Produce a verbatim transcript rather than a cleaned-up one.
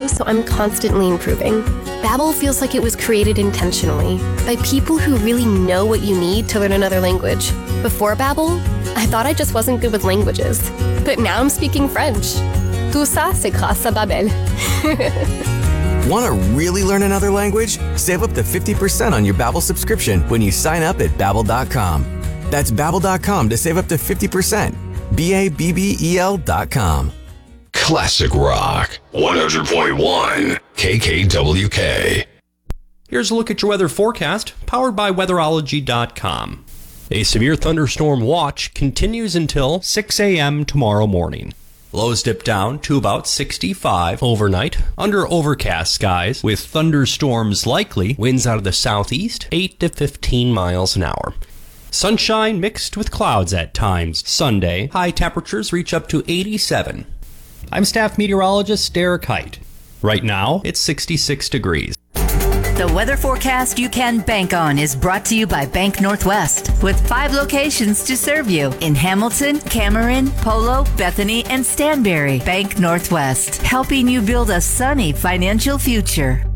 so I'm constantly improving. Babbel feels like it was created intentionally by people who really know what you need to learn another language. Before Babbel, I thought I just wasn't good with languages, but now I'm speaking French. Tout ça, c'est grâce à Babbel. Want to really learn another language? Save up to fifty percent on your Babbel subscription when you sign up at babbel dot com. That's babbel dot com to save up to fifty percent. B A B B E L dot com. Classic Rock, one hundred point one K K W K. Here's a look at your weather forecast, powered by weatherology dot com. A severe thunderstorm watch continues until six a.m. tomorrow morning. Lows dip down to about sixty-five overnight, under overcast skies, with thunderstorms likely, winds out of the southeast, eight to fifteen miles an hour. Sunshine mixed with clouds at times. Sunday, high temperatures reach up to eighty-seven. I'm staff meteorologist Derek Height. Right now, it's sixty-six degrees. The weather forecast you can bank on is brought to you by Bank Northwest, with five locations to serve you in Hamilton, Cameron, Polo, Bethany, and Stanberry. Bank Northwest, helping you build a sunny financial future.